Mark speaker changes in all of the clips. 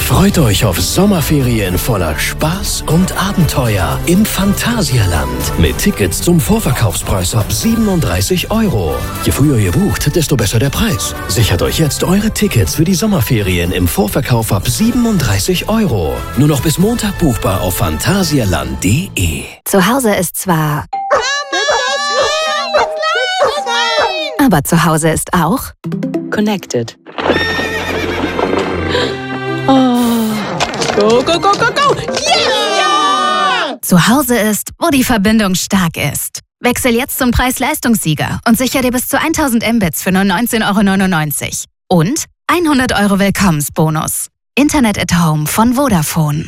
Speaker 1: Freut euch auf Sommerferien voller Spaß und Abenteuer im Phantasialand. Mit Tickets zum Vorverkaufspreis ab 37 €. Je früher ihr bucht, desto besser der Preis. Sichert euch jetzt eure Tickets für die Sommerferien im Vorverkauf ab 37 €. Nur noch bis Montag buchbar auf phantasialand.de.
Speaker 2: Zu Hause ist zwar... Aber zu Hause ist auch...
Speaker 3: Connected. Go, go, go, go, go! Yeah!
Speaker 2: Zu Hause ist, wo die Verbindung stark ist. Wechsel jetzt zum Preis-Leistungssieger und sichere dir bis zu 1000 Mbits für nur 19,99 € und 100 € Willkommensbonus. Internet at Home von Vodafone.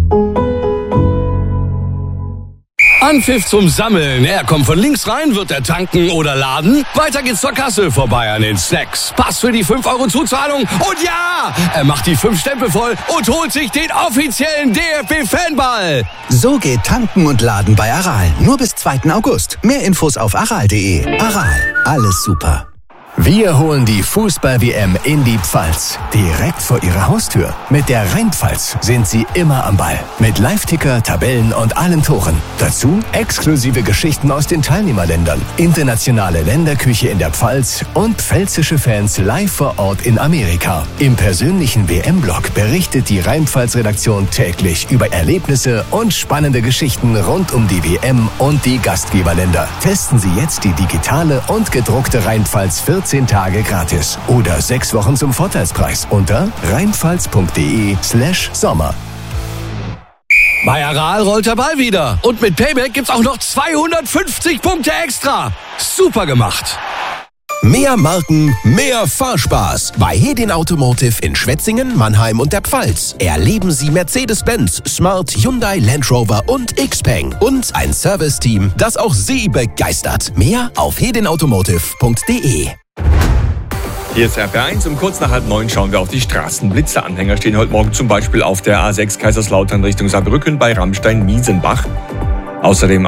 Speaker 4: Anpfiff zum Sammeln. Er kommt von links rein, wird er tanken oder laden. Weiter geht's zur Kasse, vorbei an den Snacks. Pass für die 5 € Zuzahlung. Und ja, er macht die 5 Stempel voll und holt sich den offiziellen DFB-Fanball.
Speaker 5: So geht Tanken und Laden bei Aral. Nur bis 2. August. Mehr Infos auf aral.de. Aral, alles super.
Speaker 6: Wir holen die Fußball-WM in die Pfalz. Direkt vor Ihrer Haustür. Mit der Rheinpfalz sind Sie immer am Ball. Mit Live-Ticker, Tabellen und allen Toren. Dazu exklusive Geschichten aus den Teilnehmerländern. Internationale Länderküche in der Pfalz und pfälzische Fans live vor Ort in Amerika. Im persönlichen WM-Blog berichtet die Rheinpfalz-Redaktion täglich über Erlebnisse und spannende Geschichten rund um die WM und die Gastgeberländer. Testen Sie jetzt die digitale und gedruckte Rheinpfalz 14 Tage gratis oder 6 Wochen zum Vorteilspreis unter rheinpfalz.de/Sommer.
Speaker 4: Bei Aral rollt der Ball wieder. Und mit Payback gibt's auch noch 250 Punkte extra. Super gemacht.
Speaker 7: Mehr Marken, mehr Fahrspaß. Bei Hedin Automotive in Schwetzingen, Mannheim und der Pfalz. Erleben Sie Mercedes-Benz, Smart, Hyundai, Land Rover und Xpeng. Und ein Serviceteam, das auch Sie begeistert. Mehr auf hedinautomotive.de.
Speaker 8: Hier ist RP1. Um kurz nach 8:30 schauen wir auf die Straßenblitze. Anhänger stehen heute Morgen zum Beispiel auf der A6 Kaiserslautern Richtung Saarbrücken bei Rammstein-Miesenbach. Außerdem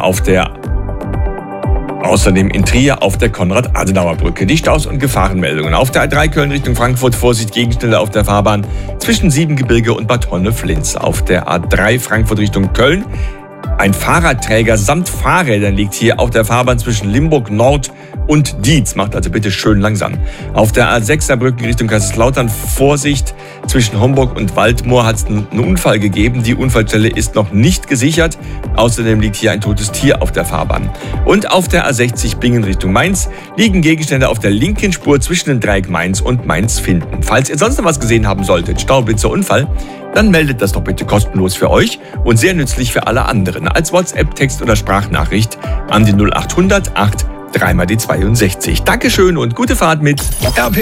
Speaker 8: in Trier auf der Konrad-Adenauer-Brücke. Die Staus- und Gefahrenmeldungen. Auf der A3 Köln Richtung Frankfurt, Vorsicht, Gegenstände auf der Fahrbahn zwischen Siebengebirge und Bad Honnef-Linz. Auf der A3 Frankfurt Richtung Köln. Ein Fahrradträger samt Fahrrädern liegt hier auf der Fahrbahn zwischen Limburg Nord und Dietz. Macht also bitte schön langsam. Auf der A6 Saarbrücken Richtung Kaiserslautern, Vorsicht, zwischen Homburg und Waldmoor hat es einen Unfall gegeben. Die Unfallstelle ist noch nicht gesichert. Außerdem liegt hier ein totes Tier auf der Fahrbahn. Und auf der A60 Bingen Richtung Mainz liegen Gegenstände auf der linken Spur zwischen dem Dreieck Mainz und Mainz-Finden. Falls ihr sonst noch was gesehen haben solltet, Staublitzer, Unfall, dann meldet das doch bitte kostenlos für euch und sehr nützlich für alle anderen als WhatsApp, Text oder Sprachnachricht an die 0800 8 3 mal die 62. Dankeschön und gute Fahrt mit RP.